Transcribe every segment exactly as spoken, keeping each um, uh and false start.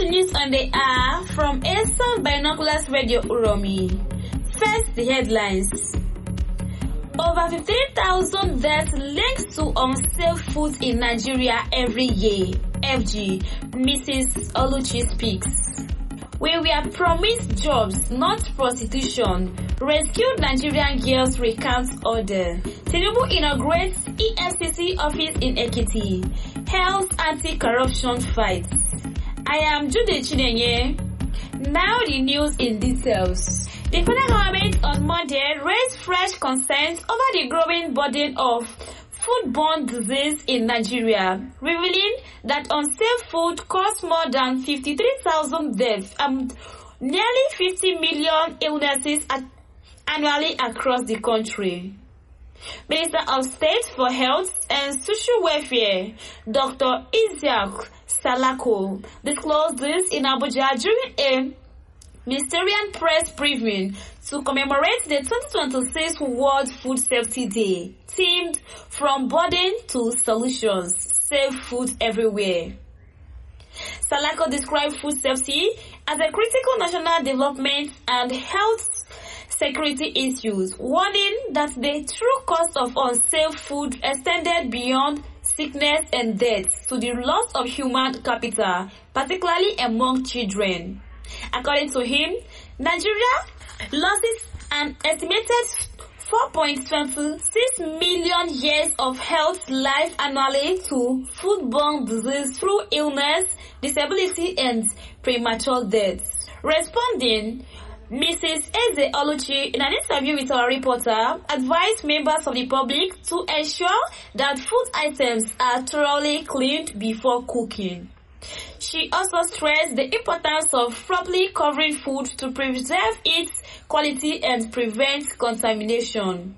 to news on the hour from Asian Binoculars Radio Uromi. First, the headlines. Over fifteen thousand deaths linked to unsafe food in Nigeria every year. F G, Missus Oluchi speaks. We were promised jobs, not prostitution. Rescued Nigerian girls recant order. Tinubu inaugurates E F C C office in Ekiti. Health anti-corruption fight. I am Jude Chinenye. Now the news in details. The federal government on Monday raised fresh concerns over the growing burden of foodborne disease in Nigeria, revealing that unsafe food causes more than fifty-three thousand deaths and nearly fifty million illnesses annually across the country. Minister of State for Health and Social Welfare, Doctor Isiaq Salako, disclosed this in Abuja during a ministerial press briefing to commemorate the twenty twenty-six World Food Safety Day, themed From Burden to Solutions, Safe Food Everywhere. Salako described food safety as a critical national development and health security issues, warning that the true cost of unsafe food extended beyond sickness and death to the loss of human capital, particularly among children. According to him, Nigeria loses an estimated four point two six million years of health life annually to foodborne disease through illness, disability, and premature death. Responding, Missus Eze Oluchi, in an interview with our reporter, advised members of the public to ensure that food items are thoroughly cleaned before cooking. She also stressed the importance of properly covering food to preserve its quality and prevent contamination.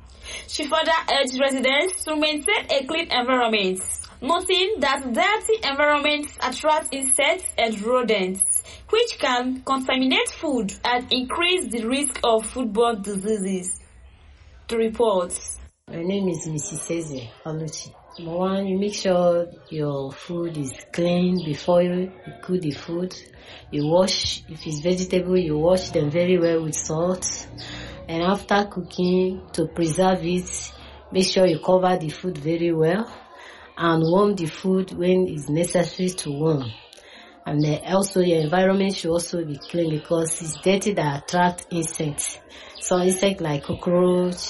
She further urged residents to maintain a clean environment, noting that dirty environments attract insects and rodents, which can contaminate food and increase the risk of foodborne diseases. The report. My name is Missus Eze Oluchi. Number one, you make sure your food is clean before you cook the food. You wash, if it's vegetable, you wash them very well with salt. And after cooking, to preserve it, make sure you cover the food very well and warm the food when it's necessary to warm. And then also your environment should also be clean because it's dirty that attract insects. So insects like cockroach,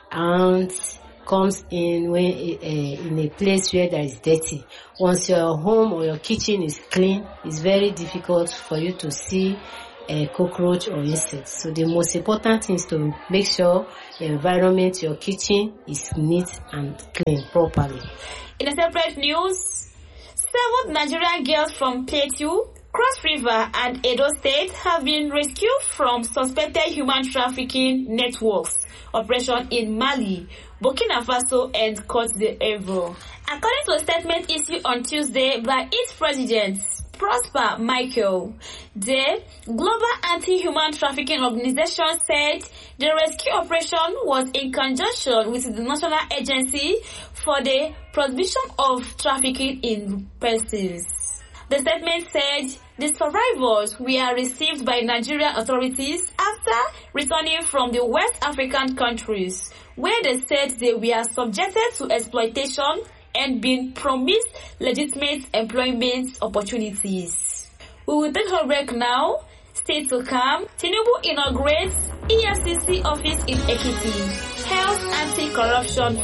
ants, comes in when uh, in a place where there is dirty. Once your home or your kitchen is clean, it's very difficult for you to see a cockroach or insects. So the most important thing is to make sure your environment, your kitchen is neat and clean properly. In a separate news, seven Nigerian girls from Plateau, Cross River and Edo State have been rescued from suspected human trafficking networks operation in Mali, Burkina Faso and Cote d'Ivoire. According to a statement issued on Tuesday by its president, Prosper Michael, the Global Anti-Human Trafficking Organization said the rescue operation was in conjunction with the National Agency for the Prohibition of Trafficking in Persons. The statement said the survivors were received by Nigerian authorities after returning from the West African countries, where they said they were subjected to exploitation and been promised legitimate employment opportunities. We will take a break now. Stay to come. Tinubu inaugurates E F C C office in Ekiti. Health anti-corruption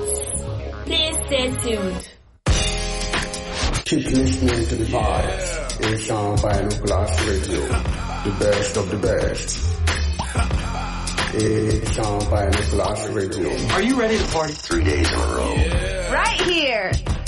fight. Please stay tuned. Keep listening to the vibes. Asian Binoculars Radio, the best of the best. Asian Binoculars Radio. Are you ready to party? Three days in a row. Yeah. Right here.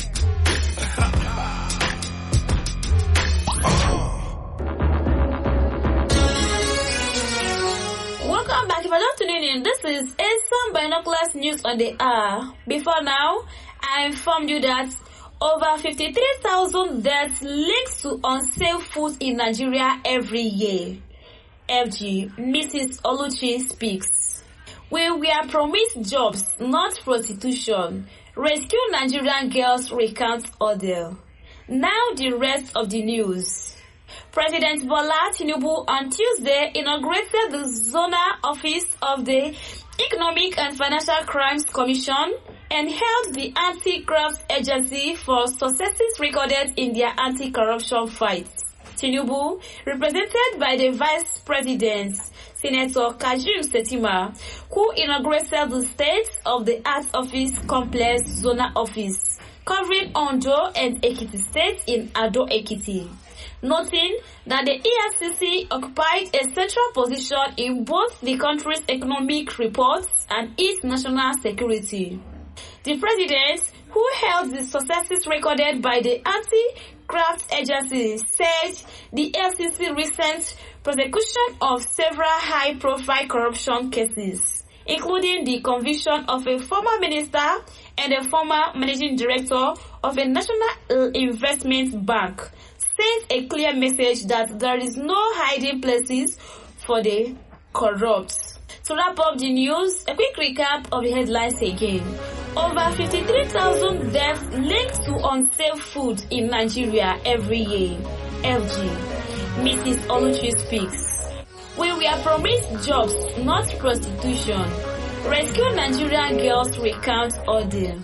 Welcome back. If you're just tuning in, this is Asian Binoculars News on the Hour. Before now, I informed you that over fifty-three thousand deaths linked to unsafe food in Nigeria every year. F G, Missus Oluchi speaks. We were promised jobs, not prostitution. Rescue Nigerian girls recant order. Now the rest of the news. President Bola Tinubu on Tuesday inaugurated the zonal office of the Economic and Financial Crimes Commission and held the Anti-Graft Agency for successes recorded in their anti-corruption fight. Tinubu, represented by the Vice President, Senator Kashim Shettima, who inaugurated the State of the Art Office Complex Zonal Office, covering Ondo and Ekiti States in Ado Ekiti, noting that the E F C C occupied a central position in both the country's economic reports and its national security. The president, who held the successes recorded by the Anti-Graft Agency, said the E F C C recent prosecution of several high-profile corruption cases, including the conviction of a former minister and a former managing director of a national investment bank, sends a clear message that there is no hiding places for the corrupt. To wrap up the news, a quick recap of the headlines again. Over fifty-three thousand deaths linked to unsafe food in Nigeria every year. F G. Missus Oluchi speaks. We were promised jobs, not prostitution. Rescue Nigerian girls recount ordeal.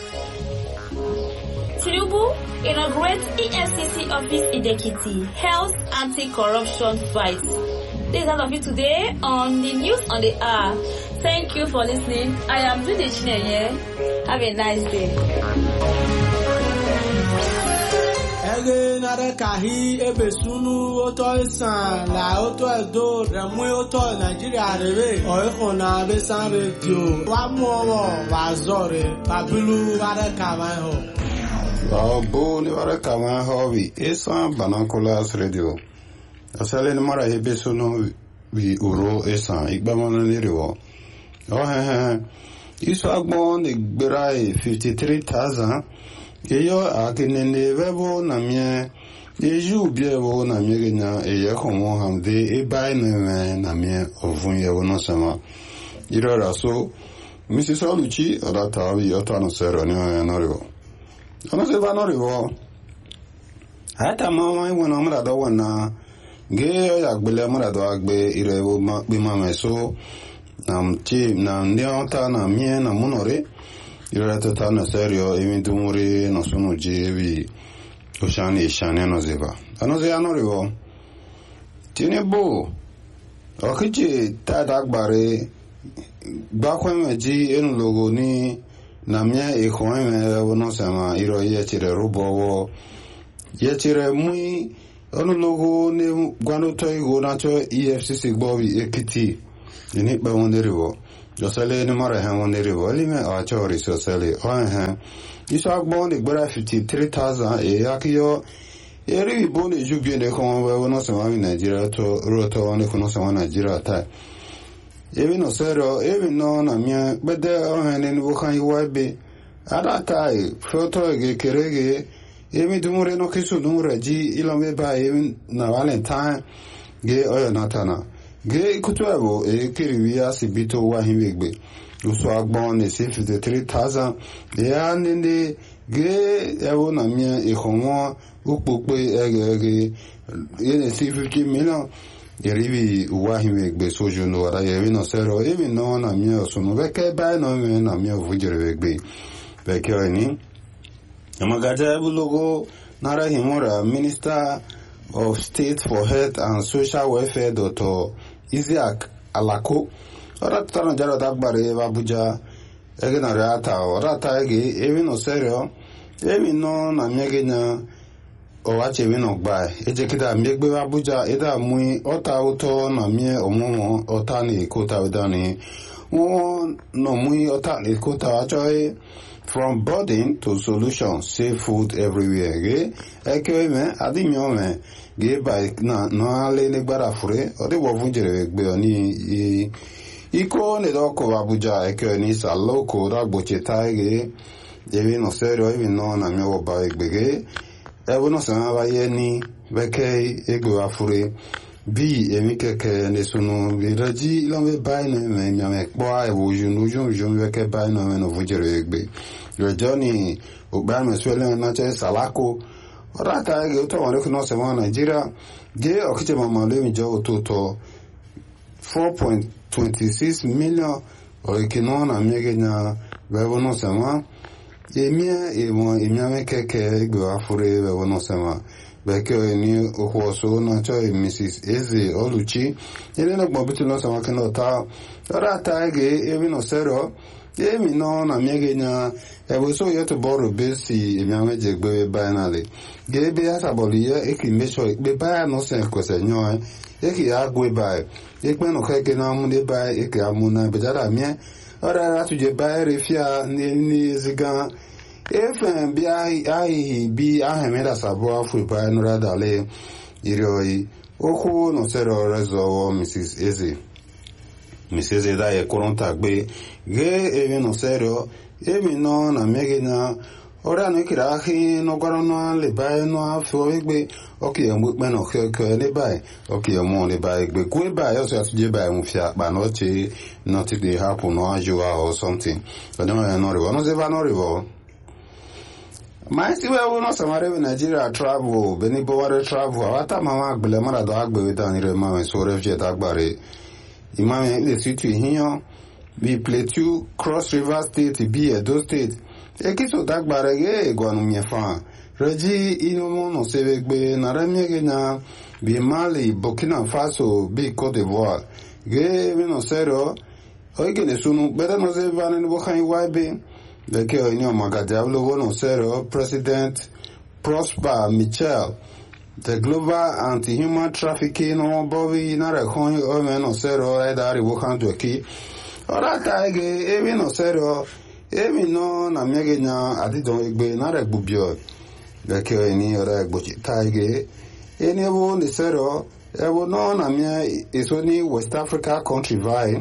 Tinubu inaugurates E F C C office in Ekiti, Health Anti-Corruption Fight. This is all of it today on the news on the hour. Thank you for listening. I am Judy Chineye. Have a nice day. Ege nare kahi ebe sunu oto isan la oto edo remwe oto Nigeria rebe oikona besan radio wa muowo wa zore babilu ware kawan ho Abo ni ware kawan ho wi isan binoculars radio. Asale ni mara ebe sunu wi uro isan igbamono ni riwo. Oh he he iso agbon ni gberai fifty-three thousand. Eyo akinene webo na mie eju biebo na mie genya eye komo hamde e bai na na mie ovun ye wono sama iro raso Missus Oluchi odata wi otano sero ni na rivo ono se va no rivo ata mama wona mra do wona ge ya gbele mra do agbe irewo ma bi mama so nam ti na ndiota na mie na munore Ira tata na serio evintu muri no sono jevi oshani ishane no zeva ano ze ano rivo tiene bo okiji tada gbare bakweme ji enu logo ni na mia e khoeme wono sama iro ye chire rubowo ye chire mui ono logo ni gwano toy go na cho E F C C gbowi Ekiti ni ba wonde rivo Josele ni mara ha wonde rivo lime a chori sosele o ha iso agbon de gbara fifty-three thousand e yakiyo eri bone jubie de kon we wono sama mi Nigeria to roto woni kono sama Nigeria ta ebi no sero ebi no na mia bede o ha ni wo kan yiwabe ada tai foto ge kerege ebi dumure no kisu dumure ji ilome ba ebi na Valentine ge oyo natana ge kutuabo e kiriwia sibito wa himegbe uso agbon ni fifty-three thousand ya ninde ge ewo na mia e homo ukpokpe ege ege ye fifty million yeribi wa himegbe sojo no ara yebi no sero ebi no na mia osunu beke ba no me na mia vujerebegbe beke oni amagaja bulogo nara himora Minister of State for Health and Social Welfare Doctor Isiaq Alako ora tano jaro dagbare Abuja ege na reata ora ta ege ebi no serio ebi no na miege na o wache bi no gba eje kida miegbe Abuja eda mui ota uto na mie omomo ota ni kota wedani won no mui ota ni kota achoy from burden to solution safe food everywhere ge ekeme adimyo me ge by na no ale ni gbara fure o de wo vunjere gbe oni iko ne do ko Abuja eke ni saloko da gboche taige ebi no serio ebi no na mi wo ba egbege ebi no sama ba ye ni beke egbe afure bi emi keke ne sunu biraji ilome bai ne me mi ame po a ewo junu junu junu beke bai no me no vunjere egbe yo joni o gba me swele na che salako ora ta ge to wale kuno sema Nigeria ge okite mama le mi jo to to four point two six million o ikino na miege na bebo no sema emia emo emia me keke go afure bebo no sema beke ni okwoso na cho Missus Eze Oluchi ele na gbo bitu no sema kino ta ora ta ge emi no sero emi no na miege na ebo so yeto boro besi emia me je gbe binary ge be asaboli ye eki mecho be ba no se kwese nyo eki agwe ba ekpe no keke na mu de ba eki amuna be jara mie ora ra tuje ba refia ni ni ziga efen bi ai ai bi ahemeda sabo afu ba no ra dale iroi okwu no sero rezo Missus Eze Missus Eze da ye koronta gbe ge emi no sero emi no na mege na ora no kira ahi no goro no le ba no afu egbe okay mo pe no ke ke le ba okay mo le ba egbe ku ba yo so atuje ba mu fia ba no che not it dey happen no ajua or something but no no re no se ba no re bo my si we no samare we Nigeria travel beni bo ware travel ata mama agbele mara do agbe we dan re ma so refugee agbare imam le situ hiyan bi Plateau Cross River State bi Edo State ekiso dagbare ge gwanu miefa reji inomo no sevegbe na remiege na bi Mali Burkina Faso bi Cote d'Ivoire ge we no sero oigele sunu beda no se van ni bo kan iwabe beke o ni o magaja lo no sero President Prosper Michel the global anti-human trafficking no bobi na re kon o me no sero e da ri bo kan to ki ora ta ge e we no sero emi no na miege nya adidon egbe na re gbubio beke o ni ora egbochi ta ge eni wo ni sero e wo no na mie eso ni West Africa country vai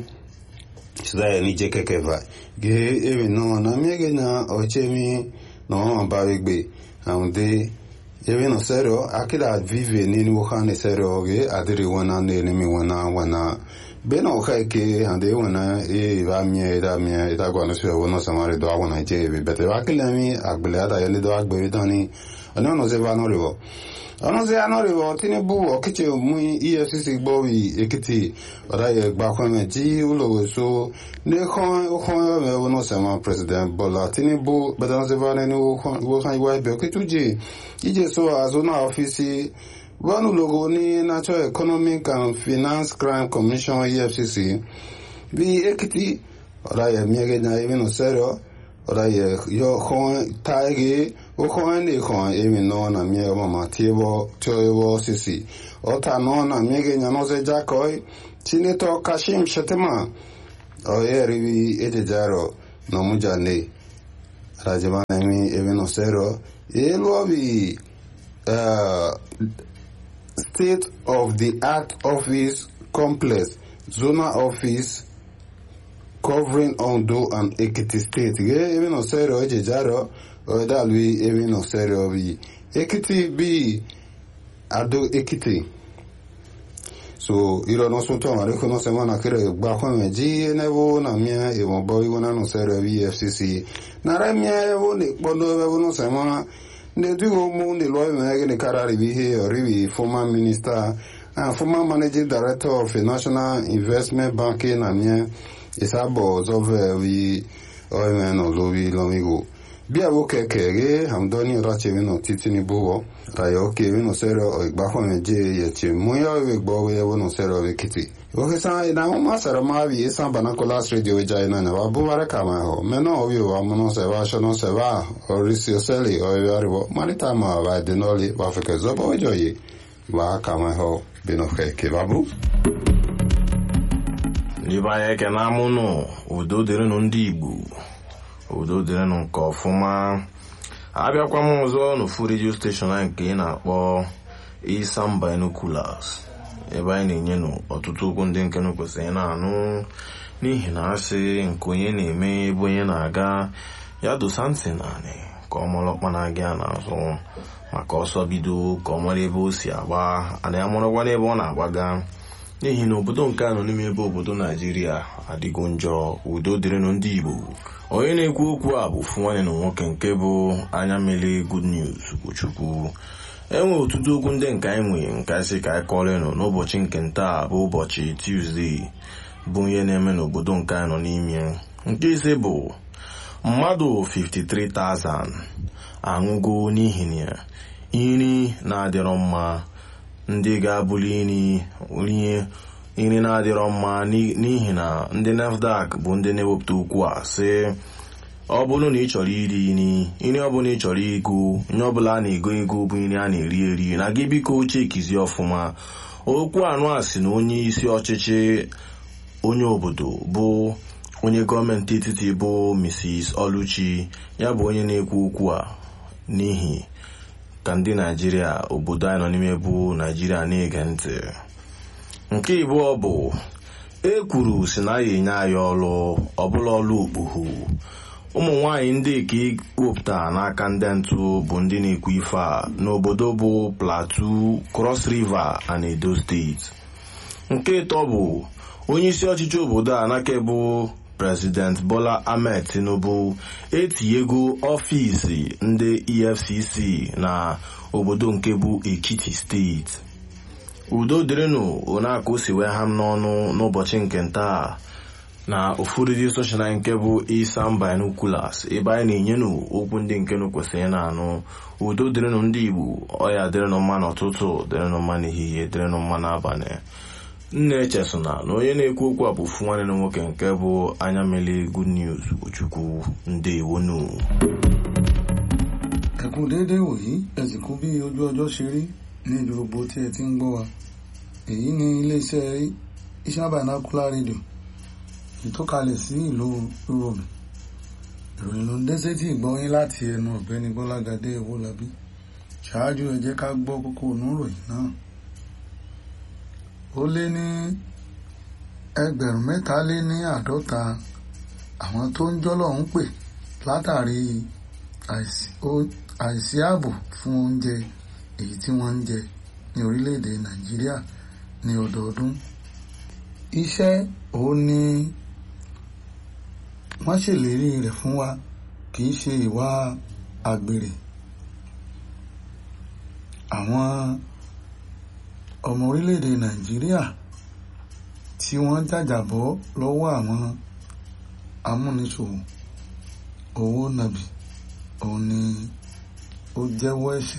sida ni je keke vai ge emi no na miege nya ochemi no ba egbe aunde ewe no sero akida vive ni ni wo kan sero ge adiri wana ne ni mi wana wana beno kake ande wana e ba mie da mie da gwa no se wo no samare do wana je be bete wa kilami agbele ada yele do agbe dani ono no se va no rewo ono se ano rewo Tinubu okiche mu E F C C gbowi Ekiti ora ye gba kweme ji ulo so ne kon o kon me wo no sama President Bola Tinubu beta no se va ne wo kon wo kan iwa be okituje ije so azona office one logo ni National Economic and Finance Crime Commission E F C C bi Ekiti ora ye miege na even no sero ora ye yo kon taige o kon ni kon emi no na miege mama tiebo toewo sisi ota no na miege nya no se jakoi Senator Kashim Shettima o ye rivi ejejaro no mujane rajamana mi even no sero e lobi uh State of the Art Office Complex, Zona Office covering Ondo and Ekiti State. Ge even no sero ejejaro o da lui even no sero bi Ekiti bi Ado Ekiti. So iro no so to ma re kono se mana kire gba kwa meji enewo na mia e mo boy wona no sero E F C C. Na ra mia e wo ne podo e wo no se mana ne do mu ne lo me ne karari bi he ori former minister and former managing director of a national investment banking and yeah isabo of we o me no lo bi lo mi go bi awo kekere hamdoni rache we no titini buwo rayo ke we no sero o igba ho me je ye che mu yo we gbo we we no sero we kiti o ke sa ina mo masara ma bi esa Banakola radio ja ina na wa bu wara kama ho me no o yo wa mo no se wa sho no se wa o risio seli o yo aribo manita ma wa de no li wa feke zo bo jo yi wa kama ho bi no ke ke babu liba ye ke na mu no udo dere no ndi Igbo udo dere no nke ọfụma abịakwa m ọzọ n'ofu radio station anyị nke ị na-akpọ Isam Binoculars ebe anyị na-enye nụ ọtụtụ okwu ndị nke nụ kwesịrị na-anụ n'ihi na asị nke onye na-eme ebe onye na-aga ya dosa ntị naanị ka ọ mara ọkpa na-aga n'azụ maka ọsọ bido ka ọ mara ebe o si agba ana ya marakwa n'ebe ọ na-agbaga n'ihi na obodo nke anọ n'ime ebe obodo Naijiria adịgo njọ. Udo dịrịnụ ndị Igbo. Onye na-ekwu okwu a bụ ofu nwanne na nwoke nke bụ anya mele Good News Chukwu. Enwe ọtụtụ okwu ndị nke anyị nwe nke asị ka anyị kọrịnụ n'ụbọchị nke ntaa bụ ụbọchị Tuesday bụ ihe na-eme n'obodo nke anyị nọ n'ime. Nke ise bụ mmadụ fifty-three thousand anwụgo n'ihi na nri na-adịrọ mma, ndị ga-abụli nri onye nri na-adịrọ mma n'ihi na ndị NAFDAC bụ ndị na-ewepụta okwu a sị ọ bụrụ na ị chọrọ iri nri nri ọbụla ị chọrọ ego nye ọbụla a na-ego ego bụ nri a na-eri eri na gị biko chekizie ọfụma. Okwu anụ a sị na onye isi ọchịchị onye obodo bụ onye gọọmenti etiti bụ Missus Oluchi, ya bụ onye na-ekwu okwu a n'ihi ka ndị Naijiria obodo anyị nọ n'ime bụ Naijiria na-ege ntị. Nke ịbụọ bụ e kwuru si na ya enye anyị ọrụ ọbụla ọrụ okpogho. Ụmụ nwaanyị ndị ka wepụta n'aka ndị ntụ bụ ndị na-ekwu ife a n'obodo bụ Plateau, Cross River and Edo steeti. Nke ịtọ bụ onye isi ọchịchị obodo a n'aka bụ President Bola Ahmed Tinubu etinyego ọfịs ndị E F C C na obodo nke bụ Ekiti steeti. Udo dịrịnụ onaka si wee ha m n'ọnụ n'ụbọchị nke ntaa na ofu redio soshal nke bụ Isam Binoculars, ebe anyị na-enyenụ okwu ndị nke nụ kwesịrị na-anụ. Udo dịrịnụ ndị Igbo, ọya dịrịnụ mma n'ụtụtụ, dịrịnụ mma n'ehihie, dịrịnụ mma n'abalị. Nne echesona na onye na-ekwu okwu a bụ ofu nwanne na nwoke nke bụ anya mele Good News Chukwu. Ndewonu. Ẹ kú déédéé wòyí, ẹ sì kú bí ojú ọjọ́ ṣe rí ní ibi gbogbo tí ẹ ti ń gbọ́ wa. Èyí ni iléeṣẹ́ Isam Binocular Radio ìtọ́kalẹ̀ sí ìlú Uromi. Ìròyìn ló ń dé sétí ìgbọ́yín láti ẹnu ọ̀gbẹ́ni Bọ́lágadé Owólabí. Ṣáájú ẹ jẹ́ ká gbọ́ kókó oníròyìn náà. Ó lé ní ẹgbẹ̀rún mẹ́ta lé ní àádọ́ta àwọn tó ń jọ́lọ̀ ń pè látàrí àìsí ààbò fún oúnjẹ èyí tí wọ́n ń jẹ ní orílẹ̀-èdè Nàìjíríà ní ọdọọdún. Iṣẹ́ òun ni wọ́n ṣèlérí rẹ̀ fún wa, kì í ṣe ìwà àgbèrè. Àwọn ọmọ orílẹ̀-èdè Nàìjíríà tí wọ́n jàjàbọ́ lọ́wọ́ àwọn amúnisòwò owó nàbì òun ni ó jẹ́wọ́ ẹ̀ṣẹ̀.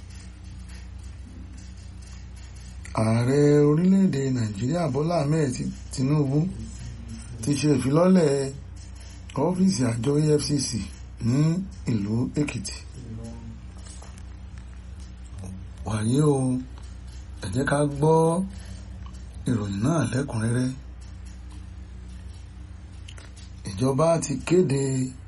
Ààrẹ orílẹ̀-èdè Nàìjíríà Bọ́lá Ahmed Tinubu ti ṣe ìfilọ́lẹ̀ ọ́fíìsì àjọ E F C C ní ìlú Èkìtì. Wàyí o, ẹ jẹ́ ká gbọ́ ìròyìn náà lẹ́kùnrẹ́rẹ́. Ìjọba ti kéde